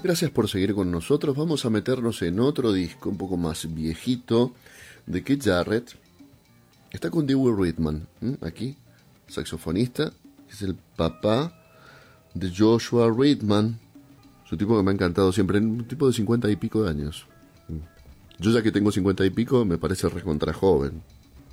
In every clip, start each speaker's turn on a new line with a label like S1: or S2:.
S1: Gracias por seguir con nosotros. Vamos a meternos en otro disco un poco más viejito de Keith Jarrett. Está con Dewey Ridman, aquí, saxofonista. Es el papá de Joshua Ridman. Es un tipo que me ha encantado siempre, un tipo de 50 y pico de años. Yo ya que tengo 50 y pico me parece recontra joven.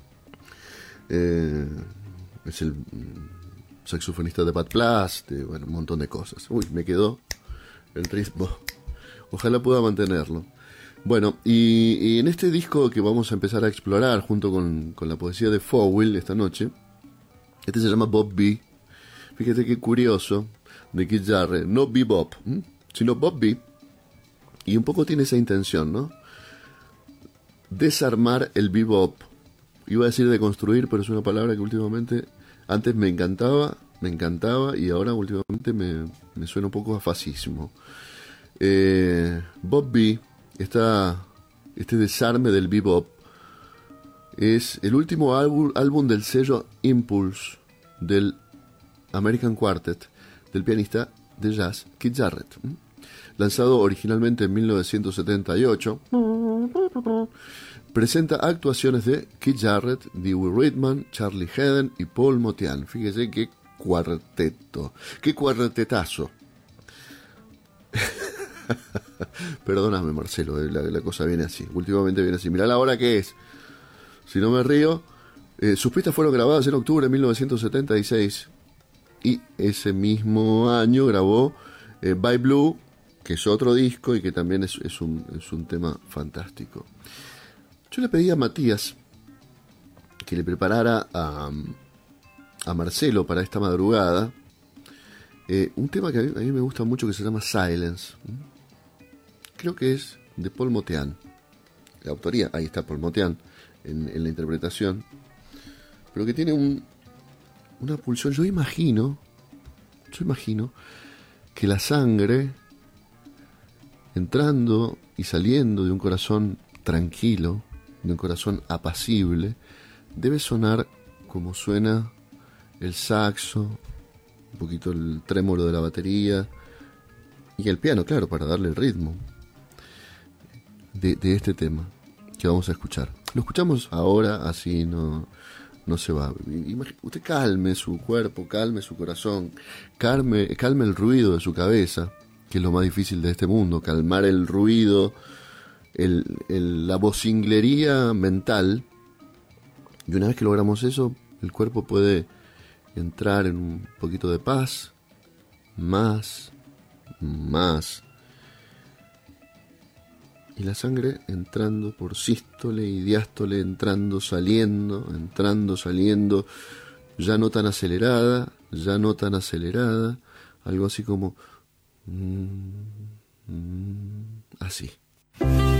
S1: Es el saxofonista de Bad Plus, de bueno, un montón de cosas. Uy, me quedó el ritmo. Ojalá pueda mantenerlo. Bueno, y en este disco que vamos a empezar a explorar junto con la poesía de Fowell esta noche, este se llama Bob B. Fíjate qué curioso de Keith Jarrett, no bebop, sino Bob B. Y un poco tiene esa intención, ¿no? Desarmar el bebop. Iba a decir deconstruir, pero es una palabra que últimamente, antes me encantaba y ahora últimamente me suena un poco a fascismo. Bob B, este desarme del bebop, es el último álbum del sello Impulse del American Quartet, del pianista de jazz Keith Jarrett, lanzado originalmente en 1978. Presenta actuaciones de Keith Jarrett, Dewey Ridman, Charlie Haden y Paul Motian. Fíjese qué cuarteto, qué cuartetazo. Perdóname, Marcelo, la cosa viene así. Últimamente viene así. Mirá la hora que es. Si no me río. Sus pistas fueron grabadas en octubre de 1976. Y ese mismo año grabó By Blue, que es otro disco y que también es un tema fantástico. Yo le pedí a Matías que le preparara a Marcelo para esta madrugada un tema que a mí me gusta mucho, que se llama Silence. Creo que es de Paul Motian. La autoría, ahí está Paul Motian en la interpretación. Pero que tiene una pulsión. Yo imagino que la sangre entrando y saliendo de un corazón tranquilo, de un corazón apacible, debe sonar como suena el saxo, un poquito el trémolo de la batería y el piano, claro, para darle el ritmo de este tema que vamos a escuchar. Lo escuchamos ahora, así no se va. Usted calme su cuerpo, calme su corazón, calme el ruido de su cabeza, que es lo más difícil de este mundo, calmar el ruido, la vocinglería mental. Y una vez que logramos eso, el cuerpo puede entrar en un poquito de paz, más, y la sangre entrando por sístole y diástole, entrando, saliendo, ya no tan acelerada, algo así como así.